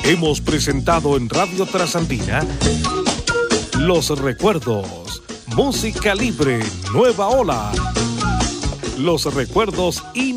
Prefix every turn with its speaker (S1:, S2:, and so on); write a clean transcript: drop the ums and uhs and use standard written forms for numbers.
S1: Hemos presentado en Radio Trasandina Los Recuerdos, música libre, nueva ola. Los recuerdos